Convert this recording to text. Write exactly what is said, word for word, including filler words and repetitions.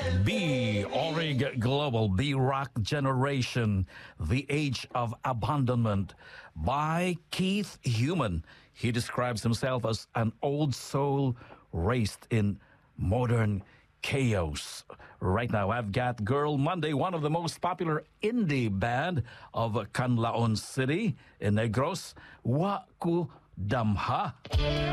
B. Orig Global, B. Rock Generation, The Age of Abandonment by Keith Human. He describes himself as an old soul raised in modern chaos. Right now, I've got Girl Monday, one of the most popular indie band of Canlaon City in Negros, Wa Ku Damha.